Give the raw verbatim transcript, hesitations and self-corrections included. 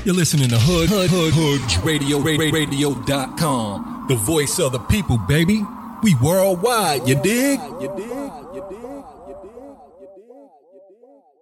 You're listening to Hood Hood Hood Hood Radio Radio dot com. The voice of the people, baby. We worldwide, you dig? You dig? You dig? You dig? You dig?